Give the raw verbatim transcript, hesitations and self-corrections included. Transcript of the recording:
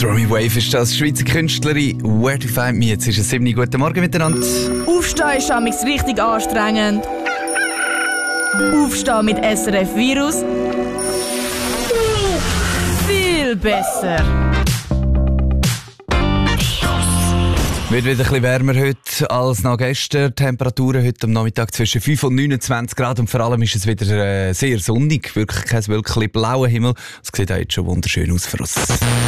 Stormy Wave ist das, Schweizer Künstlerin. Where to find me? Jetzt ist es sieben Uhr. Guten Morgen miteinander. Aufstehen ist amigs richtig anstrengend. Aufstehen mit S R F Virus. Viel besser. Wird wieder ein bisschen wärmer heute als nach gestern. Temperaturen heute am Nachmittag zwischen fünf und neunundzwanzig Grad. Und vor allem ist es wieder äh, sehr sonnig. Wirklich kein wirklich blauer Himmel. Es sieht auch jetzt schon wunderschön aus für uns.